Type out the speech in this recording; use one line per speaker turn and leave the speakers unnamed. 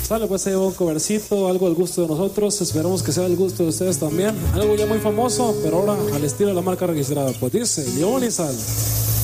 Sale, pues ahí va un covercito, algo del gusto de nosotros. Esperamos que sea del gusto de ustedes también. Algo ya muy famoso, pero ahora al estilo de la marca registrada. Pues dice, León y Sal.